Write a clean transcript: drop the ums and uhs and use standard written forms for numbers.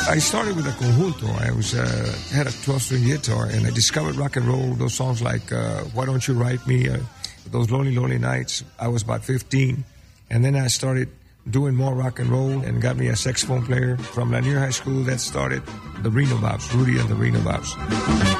I started with a conjunto. I had a 12-string guitar, and I discovered rock and roll. Those songs like "Why Don't You Write Me," those lonely, lonely nights. I was about 15, and then I started doing more rock and roll, and got me a saxophone player from Lanier High School. That started the Reno Bops, Rudy and the Reno Bops.